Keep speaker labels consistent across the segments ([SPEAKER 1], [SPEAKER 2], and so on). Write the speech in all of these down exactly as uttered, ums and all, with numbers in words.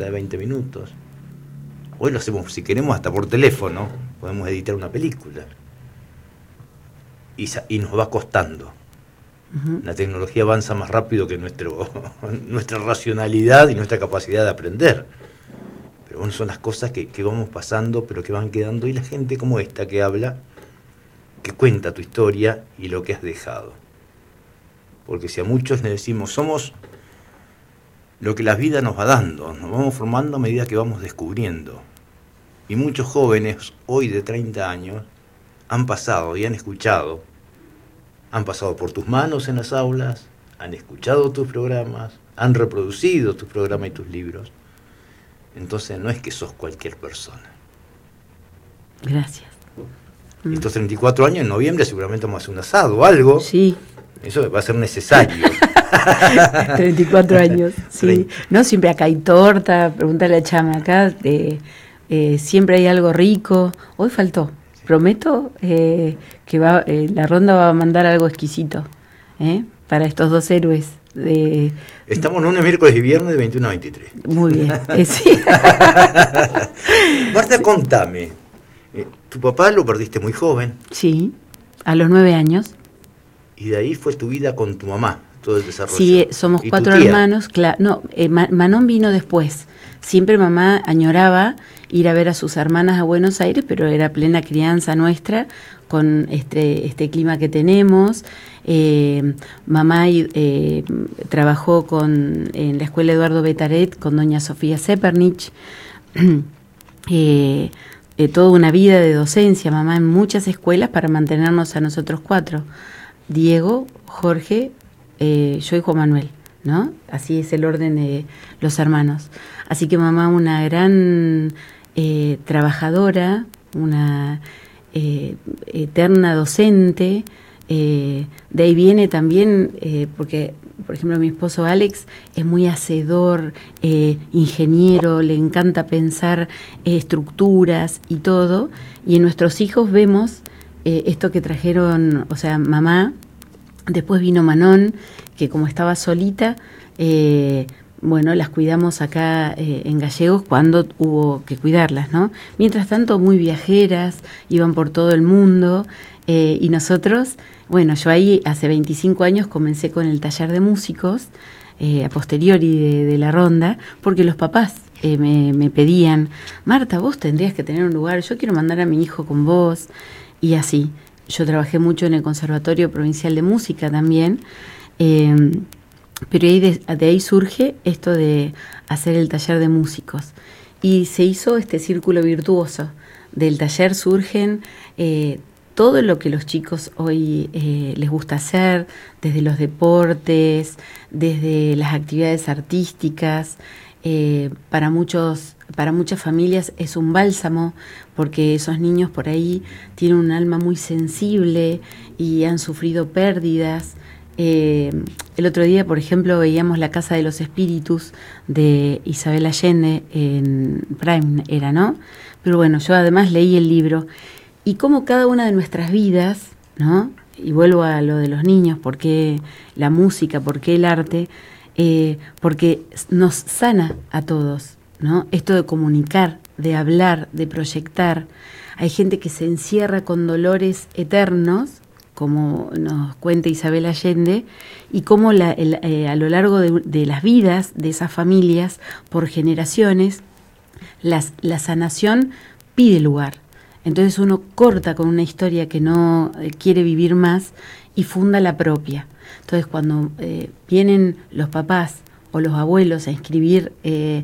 [SPEAKER 1] de veinte minutos. Hoy lo hacemos, si queremos, hasta por teléfono, podemos editar una película. Y, y nos va costando. Uh-huh. La tecnología avanza más rápido que nuestro, nuestra racionalidad y nuestra capacidad de aprender. Pero bueno, son las cosas que, que vamos pasando, pero que van quedando. Y la gente como esta que habla, que cuenta tu historia y lo que has dejado. Porque si a muchos les decimos, somos lo que la vida nos va dando, nos vamos formando a medida que vamos descubriendo. Y muchos jóvenes, hoy de treinta años, han pasado y han escuchado, han pasado por tus manos en las aulas, han escuchado tus programas, han reproducido tus programas y tus libros. Entonces no es que sos cualquier persona.
[SPEAKER 2] Gracias.
[SPEAKER 1] Estos treinta y cuatro años, en noviembre seguramente vamos a hacer un asado o algo.
[SPEAKER 2] Sí.
[SPEAKER 1] Eso va a ser necesario.
[SPEAKER 2] treinta y cuatro años, sí. No, siempre acá hay torta, pregúntale a Chama, acá eh, eh, siempre hay algo rico. Hoy faltó. Prometo eh, que va, eh, la ronda va a mandar algo exquisito ¿eh? para estos dos héroes. De...
[SPEAKER 1] Estamos lunes, miércoles y viernes de veintiuno a veintitrés.
[SPEAKER 2] Muy bien. Eh, sí.
[SPEAKER 1] Marta, sí. Contame. Eh, tu papá lo perdiste muy joven.
[SPEAKER 2] Sí, a los nueve años.
[SPEAKER 1] Y de ahí fue tu vida con tu mamá, todo el desarrollo.
[SPEAKER 2] Sí, somos cuatro hermanos. Cla- no, eh, Ma- Manon vino después. Siempre mamá añoraba ir a ver a sus hermanas a Buenos Aires, pero era plena crianza nuestra, con este, este clima que tenemos. Eh, mamá eh, trabajó con, en la escuela Eduardo Betaret con doña Sofía Sepernich. eh, eh, toda una vida de docencia, mamá en muchas escuelas para mantenernos a nosotros cuatro. Diego, Jorge, eh, yo y Juan Manuel, ¿no? Así es el orden de los hermanos. Así que mamá, una gran eh, trabajadora, una eh, eterna docente. Eh, de ahí viene también, eh, porque, por ejemplo, mi esposo Alex es muy hacedor, eh, ingeniero, le encanta pensar eh, estructuras y todo. Y en nuestros hijos vemos eh, esto que trajeron, o sea, mamá. Después vino Manon, que como estaba solita, eh, bueno, las cuidamos acá eh, en Gallegos cuando hubo que cuidarlas, ¿no? Mientras tanto, muy viajeras, iban por todo el mundo, eh, y nosotros, bueno, yo ahí hace veinticinco años comencé con el taller de músicos, eh, a posteriori de, de la ronda, porque los papás eh, me, me pedían, Marta, vos tendrías que tener un lugar, yo quiero mandar a mi hijo con vos, y así. Yo trabajé mucho en el Conservatorio Provincial de Música también, eh, pero ahí de, de ahí surge esto de hacer el taller de músicos. Y se hizo este círculo virtuoso. Del taller surgen eh, todo lo que los chicos hoy eh, les gusta hacer, desde los deportes, desde las actividades artísticas. Eh, para muchos, para muchas familias es un bálsamo, porque esos niños por ahí tienen un alma muy sensible y han sufrido pérdidas. Eh, el otro día, por ejemplo, veíamos La Casa de los Espíritus de Isabel Allende en Prime, era, ¿no? Pero bueno, yo además leí el libro y cómo cada una de nuestras vidas, ¿no? Y vuelvo a lo de los niños, ¿por qué la música, por qué el arte? Eh, porque nos sana a todos, ¿no? Esto de comunicar, de hablar, de proyectar. Hay gente que se encierra con dolores eternos, como nos cuenta Isabel Allende, y cómo la, el, eh, a lo largo de, de las vidas de esas familias, por generaciones, las, la sanación pide lugar. Entonces uno corta con una historia que no eh, quiere vivir más y funda la propia. Entonces cuando eh, vienen los papás o los abuelos a inscribir eh,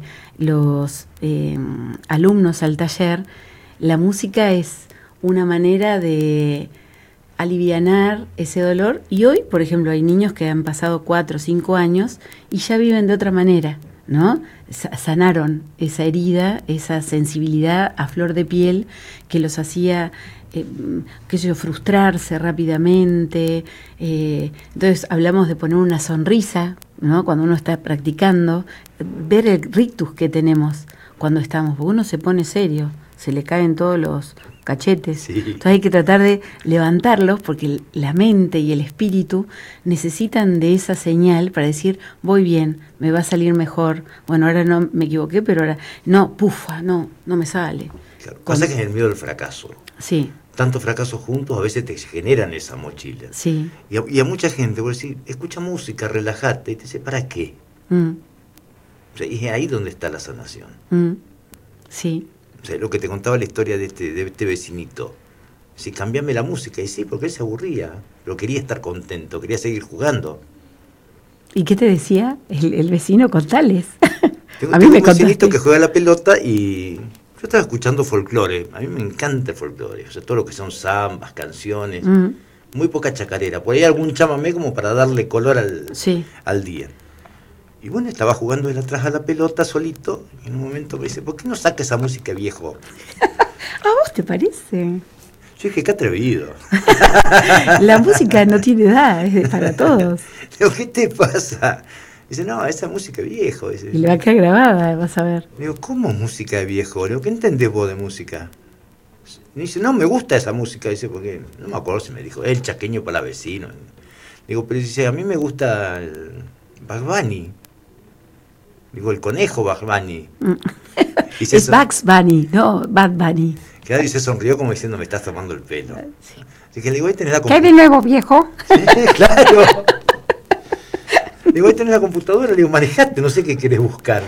[SPEAKER 2] los eh, alumnos al taller, la música es una manera de alivianar ese dolor. Y hoy, por ejemplo, hay niños que han pasado cuatro o cinco años y ya viven de otra manera, ¿no? Sanaron esa herida, esa sensibilidad a flor de piel que los hacía, eh, qué sé yo, frustrarse rápidamente. Eh, entonces hablamos de poner una sonrisa, ¿no? Cuando uno está practicando, ver el rictus que tenemos cuando estamos, porque uno se pone serio, se le caen todos los cachetes.
[SPEAKER 1] Sí.
[SPEAKER 2] Entonces hay que tratar de levantarlos porque la mente y el espíritu necesitan de esa señal para decir, voy bien, me va a salir mejor. Bueno, ahora no me equivoqué, pero ahora no, pufa, no, no me sale.
[SPEAKER 1] Claro. Pasa que es el miedo al fracaso.
[SPEAKER 2] Sí.
[SPEAKER 1] Tantos fracasos juntos a veces te generan esa mochila.
[SPEAKER 2] Sí.
[SPEAKER 1] Y a, y a mucha gente, vos decís, escucha música, relájate, y te dice, ¿para qué?
[SPEAKER 2] Mm.
[SPEAKER 1] O sea, y es ahí donde está la sanación.
[SPEAKER 2] Mm. Sí.
[SPEAKER 1] O sea, lo que te contaba la historia de este, de este vecinito. Si cambiame la música, y sí, porque él se aburría, pero quería estar contento, quería seguir jugando.
[SPEAKER 2] ¿Y qué te decía el, el vecino? Contales.
[SPEAKER 1] Tengo,
[SPEAKER 2] a mí
[SPEAKER 1] tengo
[SPEAKER 2] me
[SPEAKER 1] un vecinito
[SPEAKER 2] contaste.
[SPEAKER 1] que juega a la pelota y yo estaba escuchando folclore. A mí me encanta el folclore, o sea, todo lo que son zambas, canciones,
[SPEAKER 2] Mm.
[SPEAKER 1] muy poca chacarera. Por ahí algún chamamé como para darle color al,
[SPEAKER 2] Sí.
[SPEAKER 1] al día. Y bueno, estaba jugando él atrás a la pelota solito y en un momento me dice, ¿por qué no saca esa música viejo?
[SPEAKER 2] ¿A vos te parece?
[SPEAKER 1] Yo dije, qué atrevido.
[SPEAKER 2] La música no tiene edad, es para todos.
[SPEAKER 1] Digo, ¿qué te pasa? Dice, no, esa música viejo. Dice,
[SPEAKER 2] Y le va a quedar grabada, vas a ver.
[SPEAKER 1] digo, ¿cómo música de viejo? Digo, ¿qué entendés vos de música? Y dice, no, me gusta esa música. Dice, porque no me acuerdo si me dijo, el chaqueño para vecino. Digo, pero dice, a mí me gusta el Bugs Bunny. Digo, el conejo Bugs Bunny. Dice,
[SPEAKER 2] Es
[SPEAKER 1] eso-
[SPEAKER 2] Bugs Bunny, no Bad Bunny.
[SPEAKER 1] Claro, y se sonrió como diciendo, me estás tomando el pelo.
[SPEAKER 2] Sí.
[SPEAKER 1] Así que le digo, ahí tenés la
[SPEAKER 2] ¿Qué hay de
[SPEAKER 1] computadora.
[SPEAKER 2] nuevo, viejo?
[SPEAKER 1] Claro. Digo, ahí tenés la computadora, le digo, manejate, no sé qué querés buscar.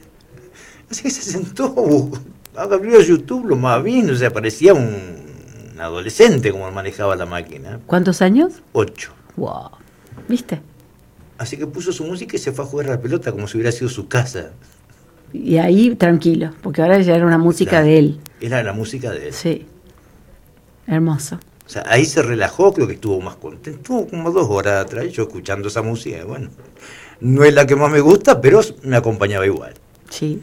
[SPEAKER 1] Así que se sentó, bu- abrió YouTube, lo más bien, o sea, parecía un, un adolescente como manejaba la máquina.
[SPEAKER 2] ¿Cuántos años?
[SPEAKER 1] Ocho.
[SPEAKER 2] Wow. ¿Viste?
[SPEAKER 1] Así que puso su música y se fue a jugar a la pelota como si hubiera sido su casa.
[SPEAKER 2] Y ahí tranquilo, porque ahora ya era una música
[SPEAKER 1] Claro.
[SPEAKER 2] de él.
[SPEAKER 1] Era la música de él.
[SPEAKER 2] Sí. Hermoso.
[SPEAKER 1] O sea, ahí se relajó, creo que estuvo más contento. Estuvo como dos horas atrás yo escuchando esa música. y Bueno, no es la que más me gusta, pero me acompañaba igual.
[SPEAKER 2] Sí.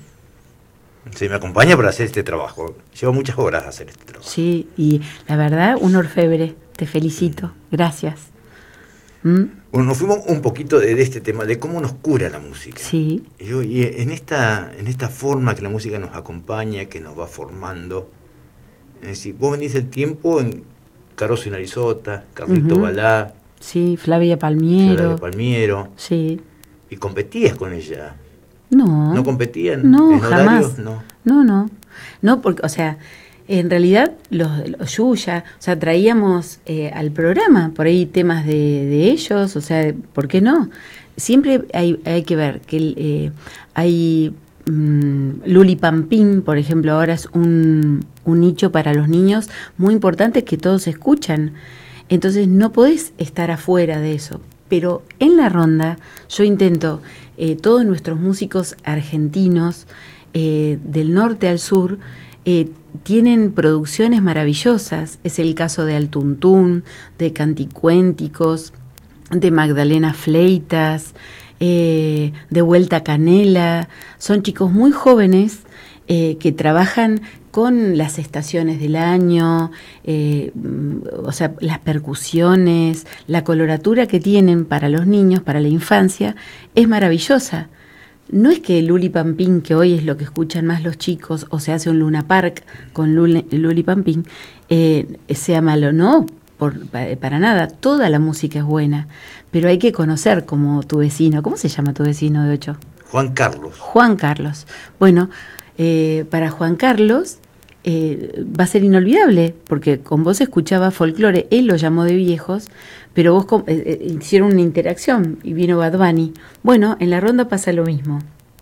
[SPEAKER 1] Sí, me acompaña para hacer este trabajo. Lleva muchas horas a hacer este trabajo.
[SPEAKER 2] Sí. Y la verdad, un orfebre. Te felicito. Gracias. ¿Mm?
[SPEAKER 1] Bueno, nos fuimos un poquito de, de este tema, de cómo nos cura la música.
[SPEAKER 2] Sí.
[SPEAKER 1] Y, yo- y en esta, en esta forma que la música nos acompaña, que nos va formando. Es decir, vos venís del tiempo en Caroso y Narizota, Carlito
[SPEAKER 2] Ujú.
[SPEAKER 1] Balá,
[SPEAKER 2] Sí, Flavia
[SPEAKER 1] Flora
[SPEAKER 2] Palmiero.
[SPEAKER 1] de Palmiero,
[SPEAKER 2] Sí.
[SPEAKER 1] y competías con ella.
[SPEAKER 2] No.
[SPEAKER 1] ¿No competían
[SPEAKER 2] No,
[SPEAKER 1] en
[SPEAKER 2] jamás.
[SPEAKER 1] horarios? No.
[SPEAKER 2] No, no. No, porque, o sea, en realidad los, los Yuya, o sea, traíamos eh, al programa por ahí temas de, de ellos, o sea, ¿por qué no? Siempre hay, hay que ver que eh, hay mm, Luli Pampín, por ejemplo, ahora es un, un nicho para los niños muy importante que todos escuchan. Entonces no podés estar afuera de eso. Pero en la ronda yo intento, eh, todos nuestros músicos argentinos, eh, del norte al sur, eh, tienen producciones maravillosas. Es el caso de Altuntún, de Canticuénticos, de Magdalena Fleitas, eh, de Vuelta Canela. Son chicos muy jóvenes eh, que trabajan con las estaciones del año, eh, o sea, las percusiones, la coloratura que tienen para los niños, para la infancia, es maravillosa. No es que Luli Pampín, que hoy es lo que escuchan más los chicos, o se hace un Luna Park con Luli, Luli Pampín, eh, sea malo, no, por, para, para nada, toda la música es buena, pero hay que conocer como tu vecino. ¿Cómo se llama tu vecino de ocho?
[SPEAKER 1] Juan Carlos.
[SPEAKER 2] Juan Carlos. Bueno, eh, para Juan Carlos eh, va a ser inolvidable, porque con vos escuchaba folclore, él lo llamó de viejos, pero vos com- eh, eh, hicieron una interacción y vino Bad Bunny. Bueno, en la ronda pasa lo mismo.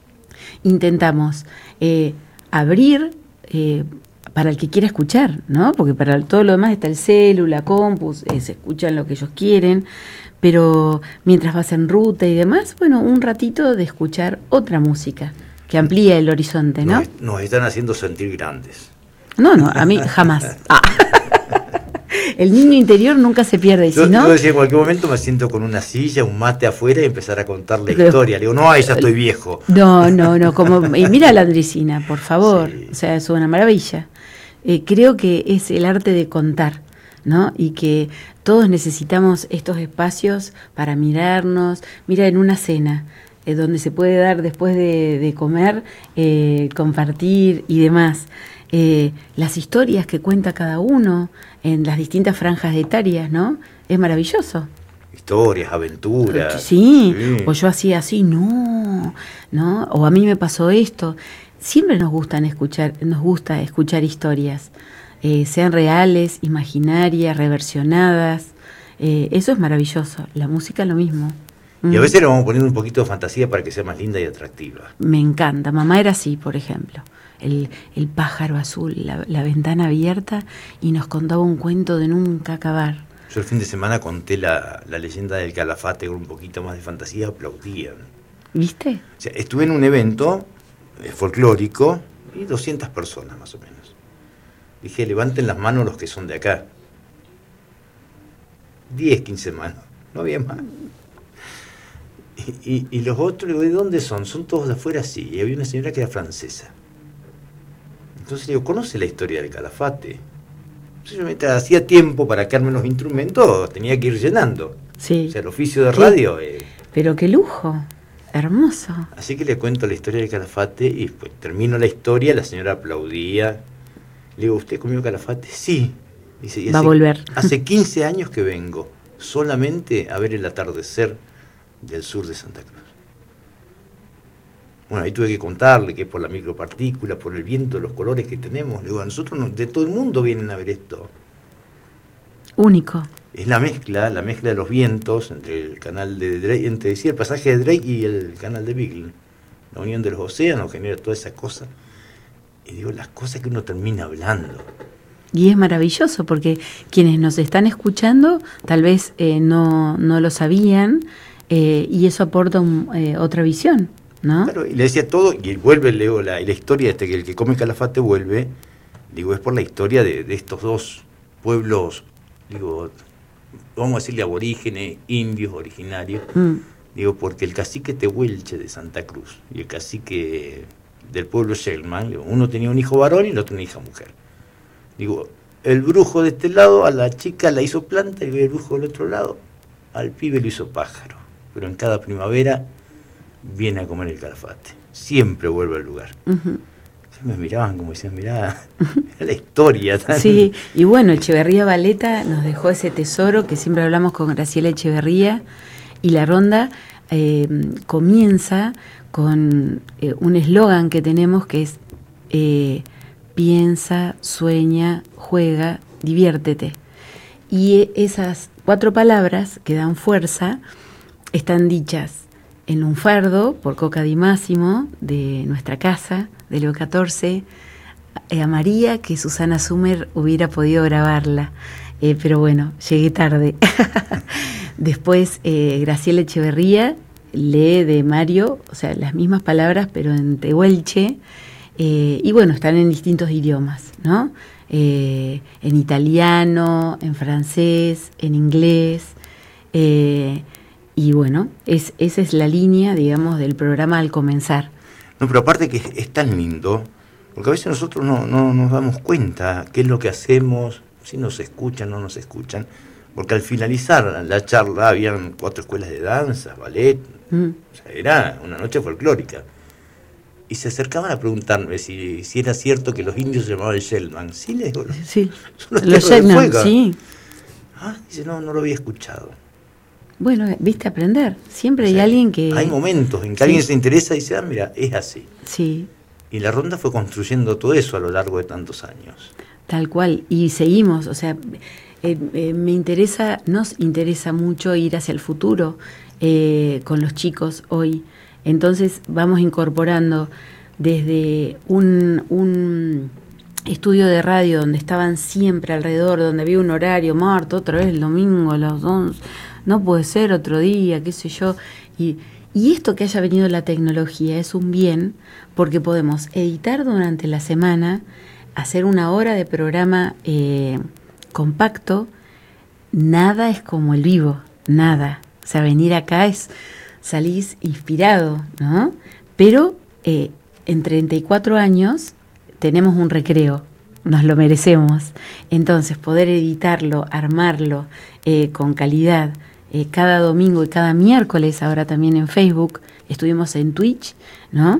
[SPEAKER 2] Intentamos eh, abrir eh, para el que quiera escuchar, ¿no? Porque para todo lo demás está el celu, la compus, eh, se escuchan lo que ellos quieren, pero mientras vas en ruta y demás, bueno, un ratito de escuchar otra música que amplía el horizonte, ¿no?
[SPEAKER 1] Nos, nos están haciendo sentir grandes.
[SPEAKER 2] No, no, a mí jamás. Ah. El niño interior nunca se pierde, y
[SPEAKER 1] Yo,
[SPEAKER 2] si no,
[SPEAKER 1] yo decía, en cualquier momento me siento con una silla, un mate afuera y empezar a contar la
[SPEAKER 2] Pero-
[SPEAKER 1] historia. Le digo, no, ahí ya estoy viejo.
[SPEAKER 2] no, no, no, como y mira a la Andresina, por favor,
[SPEAKER 1] Sí.
[SPEAKER 2] o sea, es una maravilla. Eh, creo que es el arte de contar, ¿no? Y que todos necesitamos estos espacios para mirarnos. Mira, en una cena, eh, donde se puede dar después de, de comer, eh, compartir y demás. Eh, las historias que cuenta cada uno en las distintas franjas etarias, ¿no? Es maravilloso.
[SPEAKER 1] Historias, aventuras.
[SPEAKER 2] Sí, sí, o yo hacía así, no, no, o a mí me pasó esto. Siempre nos gustan escuchar, nos gusta escuchar historias, eh, sean reales, imaginarias, reversionadas. Eh, eso es maravilloso. La música lo mismo.
[SPEAKER 1] Y a veces le vamos poniendo un poquito de fantasía para que sea más linda y atractiva.
[SPEAKER 2] Me encanta. Mamá era así, por ejemplo. El, el pájaro azul, la, la ventana abierta, y nos contaba un cuento de nunca acabar.
[SPEAKER 1] Yo el fin de semana conté la, la leyenda del Calafate con un poquito más de fantasía, aplaudían.
[SPEAKER 2] ¿Viste?
[SPEAKER 1] O sea, estuve en un evento eh, folclórico y doscientas personas más o menos. Dije, levanten las manos los que son de acá. diez, quince manos, no había más. Y, y, y los otros, digo, ¿de dónde son? Son todos de afuera, sí. Y había una señora que era francesa. Entonces le digo, ¿conoce la historia del Calafate? Entonces yo, mientras hacía tiempo para quedarme los instrumentos, tenía que ir llenando.
[SPEAKER 2] Sí.
[SPEAKER 1] O sea, el oficio de radio. Eh.
[SPEAKER 2] Pero qué lujo, hermoso.
[SPEAKER 1] Así que le cuento la historia del Calafate y pues termino la historia, la señora aplaudía. Le digo, ¿usted comió Calafate? Sí. Dice, y
[SPEAKER 2] va
[SPEAKER 1] hace,
[SPEAKER 2] a volver.
[SPEAKER 1] Hace quince años que vengo solamente a ver el atardecer del sur de Santa Cruz. Bueno, ahí tuve que contarle que es por la micropartícula, por el viento, los colores que tenemos. Le digo, a nosotros no, de todo el mundo vienen a ver esto.
[SPEAKER 2] Único.
[SPEAKER 1] Es la mezcla, la mezcla de los vientos entre el canal de Drake, entre decía, el pasaje de Drake y el canal de Beagle. La unión de los océanos genera toda esa cosa. Y digo, las cosas que uno termina hablando.
[SPEAKER 2] Y es maravilloso porque quienes nos están escuchando tal vez eh, no, no lo sabían, eh, y eso aporta un, eh, otra visión, ¿no?
[SPEAKER 1] Claro, y le decía todo, y vuelve, le digo, la, la historia este que el que come Calafate vuelve, digo, es por la historia de, de estos dos pueblos, digo, vamos a decirle aborígenes, indios, originarios, mm. digo, porque el cacique Tehuelche de Santa Cruz y el cacique del pueblo Shellman, digo, uno tenía un hijo varón y el otro una hija mujer. Digo, el brujo de este lado a la chica la hizo planta y el brujo del otro lado al pibe lo hizo pájaro. Pero en cada primavera viene a comer el Calafate. Siempre vuelve al lugar. Uh-huh. Me miraban como decían, mirá, mirá la historia. Tan...
[SPEAKER 2] Sí, y bueno, Echeverría Valeta nos dejó ese tesoro que siempre hablamos con Graciela Echeverría, y la ronda eh, comienza con eh, un eslogan que tenemos que es... Eh, piensa, sueña, juega, diviértete. Y esas cuatro palabras que dan fuerza están dichas en un fardo por Coca Di Massimo, de nuestra casa, de Leo catorce, eh, a María, que Susana Sumer hubiera podido grabarla, eh, pero bueno, llegué tarde. Después eh, Graciela Echeverría lee de Mario, o sea, las mismas palabras, pero en tehuelche. Eh, y bueno, están en distintos idiomas, ¿no? Eh, en italiano, en francés, en inglés, eh, y bueno, es, esa es la línea, digamos, del programa al comenzar.
[SPEAKER 1] No, pero aparte que es, es tan lindo, porque a veces nosotros no, no nos damos cuenta qué es lo que hacemos, si nos escuchan o no nos escuchan, porque al finalizar la charla habían cuatro escuelas de danza, ballet, mm. o sea, era una noche folclórica. Y se acercaban a preguntarme si, si era cierto que los indios se llamaban Shellman. Sí, les digo,
[SPEAKER 2] sí.
[SPEAKER 1] Son los,
[SPEAKER 2] los Shellman, sí.
[SPEAKER 1] Ah, dice, no, no lo había escuchado.
[SPEAKER 2] Bueno, viste, aprender. Siempre o sea, hay alguien que...
[SPEAKER 1] Hay momentos en que sí. alguien se interesa y dice, ah, mira, es así.
[SPEAKER 2] Sí.
[SPEAKER 1] Y la ronda fue construyendo todo eso a lo largo de tantos años.
[SPEAKER 2] Tal cual. Y seguimos, o sea, eh, eh, me interesa, nos interesa mucho ir hacia el futuro eh, con los chicos hoy. Entonces vamos incorporando desde un, un estudio de radio donde estaban siempre alrededor, donde había un horario, Marta, otra vez el domingo a las once, no puede ser otro día, qué sé yo. Y, y esto que haya venido la tecnología es un bien, porque podemos editar durante la semana, hacer una hora de programa eh, compacto. Nada es como el vivo, nada. O sea, venir acá es... salís inspirado, ¿no? Pero eh, en treinta y cuatro años tenemos un recreo, nos lo merecemos. Entonces, poder editarlo, armarlo eh, con calidad, eh, cada domingo y cada miércoles, ahora también en Facebook, estuvimos en Twitch, ¿no?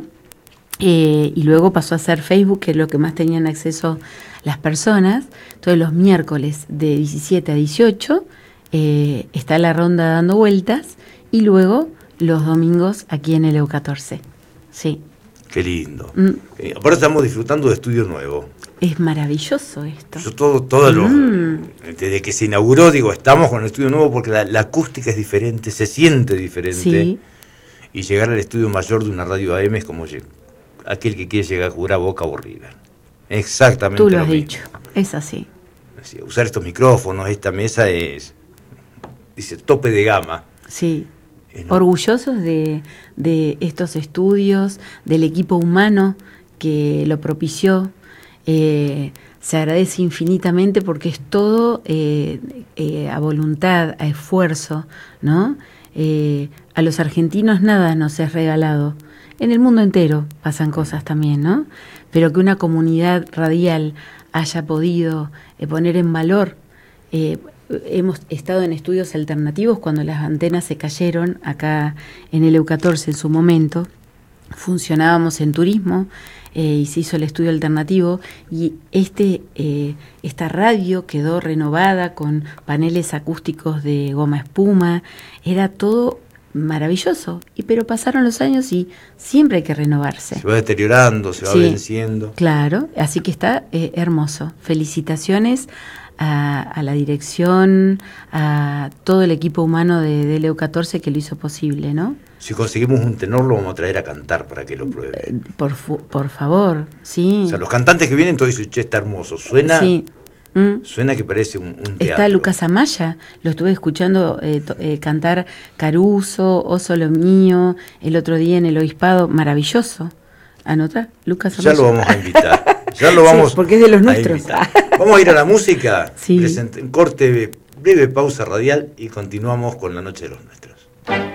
[SPEAKER 2] Eh, y luego pasó a ser Facebook, que es lo que más tenían acceso las personas. Entonces los miércoles de diecisiete a dieciocho eh, está la ronda dando vueltas, y luego los domingos aquí en el E U catorce. Sí.
[SPEAKER 1] Qué lindo. Mm. Eh, ahora estamos disfrutando de estudio nuevo.
[SPEAKER 2] Es maravilloso esto.
[SPEAKER 1] Yo todo, todo lo, mm. desde que se inauguró, digo, estamos con el estudio nuevo porque la, la acústica es diferente, se siente diferente.
[SPEAKER 2] Sí.
[SPEAKER 1] Y llegar al estudio mayor de una radio A M es como aquel que quiere llegar a jugar a Boca o River. Exactamente.
[SPEAKER 2] Tú lo, lo has
[SPEAKER 1] mismo.
[SPEAKER 2] dicho, es así.
[SPEAKER 1] así. Usar estos micrófonos, esta mesa es, dice, tope de gama.
[SPEAKER 2] Sí. ¿No? Orgullosos de, de estos estudios, del equipo humano que lo propició. Eh, se agradece infinitamente porque es todo eh, eh, a voluntad, a esfuerzo, ¿no? Eh, a los argentinos nada nos es regalado. En el mundo entero pasan cosas también, ¿no? Pero que una comunidad radial haya podido eh, poner en valor. Eh, hemos estado en estudios alternativos cuando las antenas se cayeron acá en el E U catorce en su momento. Funcionábamos en turismo eh, y se hizo el estudio alternativo, y este eh, esta radio quedó renovada con paneles acústicos de goma espuma. Era todo maravilloso, y pero pasaron los años y siempre hay que renovarse.
[SPEAKER 1] Se va deteriorando, se va sí, venciendo.
[SPEAKER 2] Claro, así que está eh, hermoso. Felicitaciones a, a la dirección, a todo el equipo humano de, de E U catorce que lo hizo posible, ¿no?
[SPEAKER 1] Si conseguimos un tenor, lo vamos a traer a cantar para que lo pruebe.
[SPEAKER 2] Por, por favor, sí.
[SPEAKER 1] O sea, los cantantes que vienen, todos dicen, che, está hermoso. Suena,
[SPEAKER 2] sí. mm.
[SPEAKER 1] suena que parece un, un teatro.
[SPEAKER 2] Está Lucas Amaya, lo estuve escuchando eh, to, eh, cantar Caruso, Oso lo mío, el otro día en el Obispado, maravilloso. Anota, Lucas Amaya.
[SPEAKER 1] Ya lo vamos a invitar. Ya lo vamos
[SPEAKER 2] sí, porque es de los nuestros.
[SPEAKER 1] Vamos a ir a la música.
[SPEAKER 2] Sí.
[SPEAKER 1] Presente, corte, breve pausa radial y continuamos con la noche de los nuestros.